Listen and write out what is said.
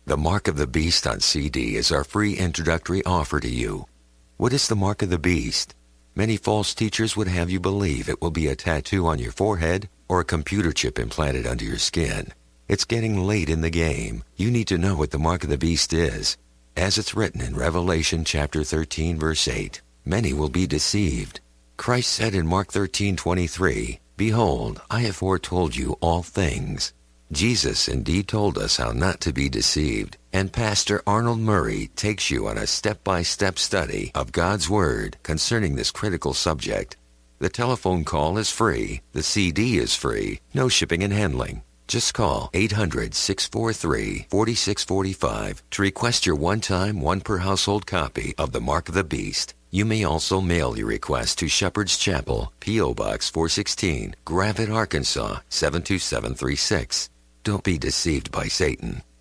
The Mark of the Beast on CD is our free introductory offer to you. What is the Mark of the Beast? Many false teachers would have you believe it will be a tattoo on your forehead or a computer chip implanted under your skin. It's getting late in the game. You need to know what the Mark of the Beast is. As it's written in Revelation chapter 13, verse 8, many will be deceived. Christ said in Mark 13:23, "Behold, I have foretold you all things." Jesus indeed told us how not to be deceived, and Pastor Arnold Murray takes you on a step-by-step study of God's Word concerning this critical subject. The telephone call is free, the CD is free, no shipping and handling. Just call 800-643-4645 to request your one-time, one-per-household copy of The Mark of the Beast. You may also mail your request to Shepherd's Chapel, P.O. Box 416, Gravette, Arkansas 72736. Don't be deceived by Satan.